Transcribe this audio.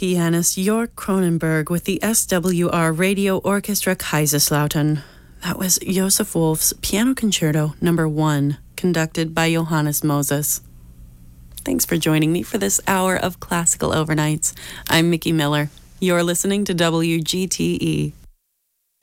pianist Jörg Kronenberg with the SWR Radio Orchestra Kaiserslautern. That was Joseph Wolf's Piano Concerto No. 1, conducted by Johannes Moses. Thanks for joining me for this hour of Classical Overnights. I'm Mickey Miller. You're listening to WGTE.